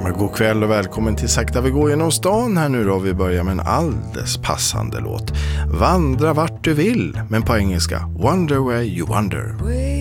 God kväll och välkommen till Sakta vi går genom stan här nu då. Vi börjar med en alldeles passande låt. Vandra vart du vill, men på engelska Wonder where you wander.